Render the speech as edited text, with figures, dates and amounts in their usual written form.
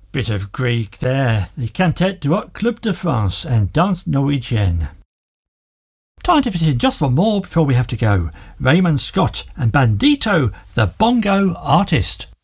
Bit of Greek there. The Cantate du Hot Club de France and Danse Norwegienne. Time to fit in just one more before we have to go. Raymond Scott and Bandito, the Bongo Artist.